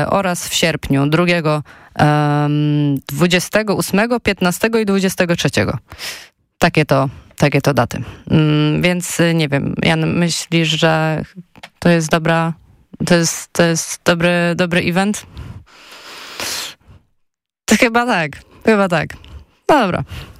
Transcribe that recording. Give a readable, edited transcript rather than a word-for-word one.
oraz w sierpniu 28, 15 i 23. Takie to daty. Więc nie wiem, Jan, myślisz, że to jest to jest dobry event? To chyba tak. No dobra.